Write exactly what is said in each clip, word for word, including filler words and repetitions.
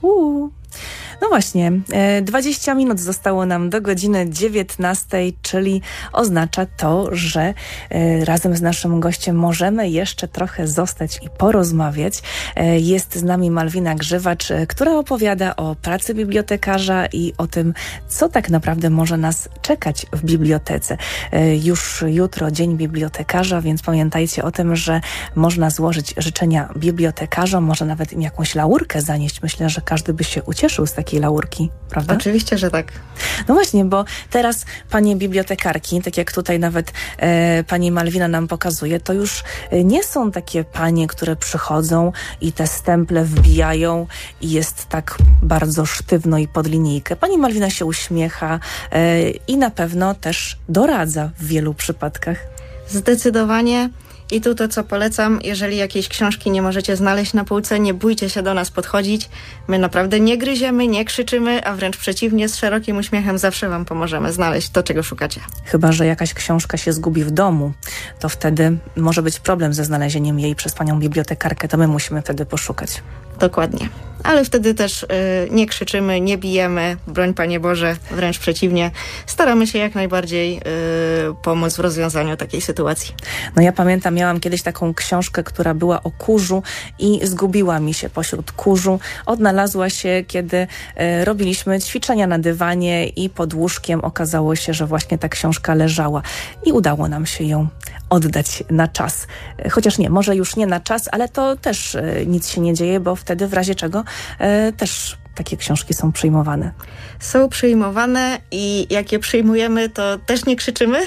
Uuu. No właśnie, dwadzieścia minut zostało nam do godziny dziewiętnastej, czyli oznacza to, że razem z naszym gościem możemy jeszcze trochę zostać i porozmawiać. Jest z nami Malwina Grzywacz, która opowiada o pracy bibliotekarza i o tym, co tak naprawdę może nas czekać w bibliotece. Już jutro Dzień Bibliotekarza, więc pamiętajcie o tym, że można złożyć życzenia bibliotekarzom, może nawet im jakąś laurkę zanieść. Myślę, że każdy by się ucieszył z takiej laurki, prawda? Oczywiście, że tak. No właśnie, bo teraz panie bibliotekarki, tak jak tutaj nawet e, pani Malwina nam pokazuje, to już nie są takie panie, które przychodzą i te stemple wbijają i jest tak bardzo sztywno i pod linijkę. Pani Malwina się uśmiecha e, i na pewno też doradza w wielu przypadkach. Zdecydowanie. I tu to, co polecam, jeżeli jakiejś książki nie możecie znaleźć na półce, nie bójcie się do nas podchodzić. My naprawdę nie gryziemy, nie krzyczymy, a wręcz przeciwnie, z szerokim uśmiechem zawsze wam pomożemy znaleźć to, czego szukacie. Chyba że jakaś książka się zgubi w domu, to wtedy może być problem ze znalezieniem jej przez panią bibliotekarkę, to my musimy wtedy poszukać. Dokładnie. Ale wtedy też y, nie krzyczymy, nie bijemy, broń Panie Boże, wręcz przeciwnie. Staramy się jak najbardziej y, pomóc w rozwiązaniu takiej sytuacji. No ja pamiętam, miałam kiedyś taką książkę, która była o kurzu i zgubiła mi się pośród kurzu. Odnalazła się, kiedy y, robiliśmy ćwiczenia na dywanie i pod łóżkiem okazało się, że właśnie ta książka leżała i udało nam się ją oddać na czas. Chociaż nie, może już nie na czas, ale to też y, nic się nie dzieje, bo wtedy w razie czego y, też takie książki są przyjmowane. Są przyjmowane i jak je przyjmujemy, to też nie krzyczymy,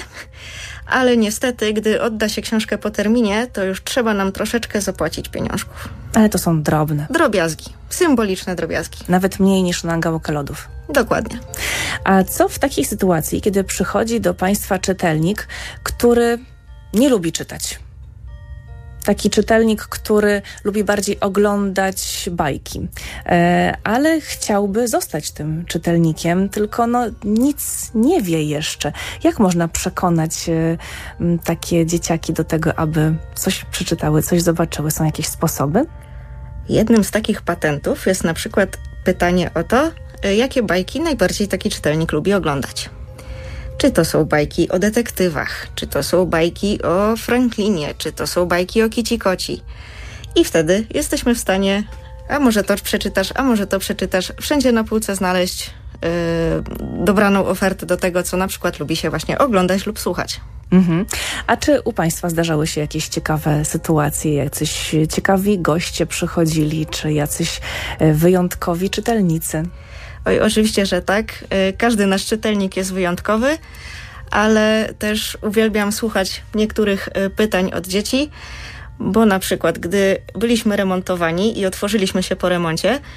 ale niestety, gdy odda się książkę po terminie, to już trzeba nam troszeczkę zapłacić pieniążków. Ale to są drobne. Drobiazgi, symboliczne drobiazgi. Nawet mniej niż na gałkę lodów. Dokładnie. A co w takiej sytuacji, kiedy przychodzi do państwa czytelnik, który nie lubi czytać? Taki czytelnik, który lubi bardziej oglądać bajki, e, ale chciałby zostać tym czytelnikiem, tylko no, nic nie wie jeszcze. Jak można przekonać e, m, takie dzieciaki do tego, aby coś przeczytały, coś zobaczyły? Są jakieś sposoby? Jednym z takich patentów jest na przykład pytanie o to, jakie bajki najbardziej taki czytelnik lubi oglądać. Czy to są bajki o detektywach, czy to są bajki o Franklinie, czy to są bajki o Kici Koci. I wtedy jesteśmy w stanie, a może to przeczytasz, a może to przeczytasz, wszędzie na półce znaleźć yy, dobraną ofertę do tego, co na przykład lubi się właśnie oglądać lub słuchać. Mhm. A czy u państwa zdarzały się jakieś ciekawe sytuacje, jacyś ciekawi goście przychodzili, czy jacyś wyjątkowi czytelnicy? Oj, oczywiście, że tak. Każdy nasz czytelnik jest wyjątkowy, ale też uwielbiam słuchać niektórych pytań od dzieci, bo na przykład, gdy byliśmy remontowani i otworzyliśmy się po remoncie,